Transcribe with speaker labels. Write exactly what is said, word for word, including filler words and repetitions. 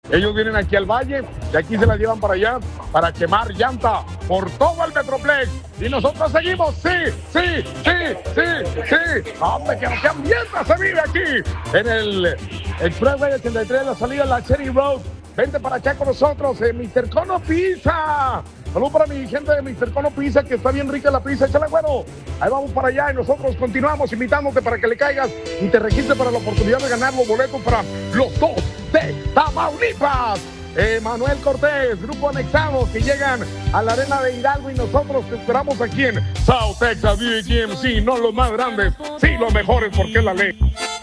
Speaker 1: Ellos vienen aquí al Valle, de aquí se la llevan para allá, para quemar llanta por todo el Metroplex. Y nosotros seguimos, sí, sí, sí, sí, sí. Hombre, que, que ambiente se vive aquí en el Expressway ochenta y tres, la salida de la Cherry Road. Vente para acá con nosotros, en mister Cono Pizza. Saludos para mi gente de mister Cono Pizza, que está bien rica la pizza. Échale, bueno. Ahí vamos para allá y nosotros continuamos invitándote para que le caigas y te registres para la oportunidad de ganar los boletos para los dos de Tamaulipas. Eh, Manuel Cortés, Grupo Anexado, que llegan a la Arena de Hidalgo y nosotros te esperamos aquí en South Texas B G M C. No los más grandes, sí los mejores, porque es la ley.